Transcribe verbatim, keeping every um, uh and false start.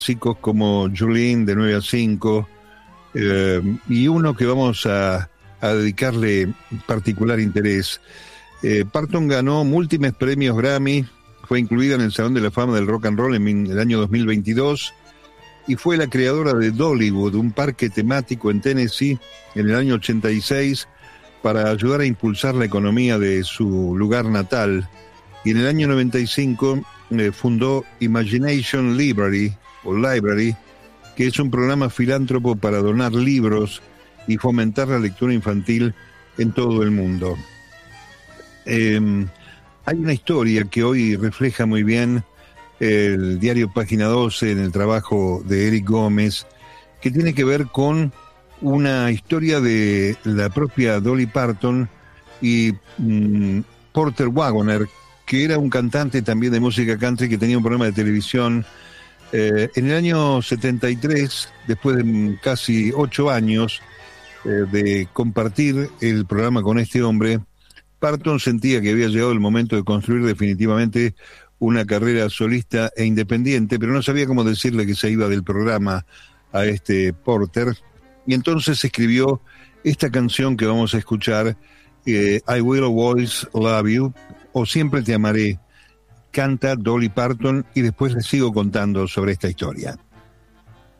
clásicos como Jolene de nueve a cinco, eh, y uno que vamos a, a dedicarle particular interés. Eh, Parton ganó múltiples premios Grammy, fue incluida en el Salón de la Fama del Rock and Roll en el año dos mil veintidós y fue la creadora de Dollywood, un parque temático en Tennessee en el año ochenta y seis para ayudar a impulsar la economía de su lugar natal. Y en el año noventa y cinco eh, fundó Imagination Library, o Library, que es un programa filántropo para donar libros y fomentar la lectura infantil en todo el mundo. Eh, hay una historia que hoy refleja muy bien el diario Página doce en el trabajo de Eric Gómez, que tiene que ver con una historia de la propia Dolly Parton y mmm, Porter Wagoner, que era un cantante también de música country que tenía un programa de televisión. Eh, en el año setenta y tres, después de casi ocho años eh, de compartir el programa con este hombre, Parton sentía que había llegado el momento de construir definitivamente una carrera solista e independiente, pero no sabía cómo decirle que se iba del programa a este Porter, y entonces escribió esta canción que vamos a escuchar, eh, I Will Always Love You, o Siempre Te Amaré. Canta Dolly Parton y después les sigo contando sobre esta historia.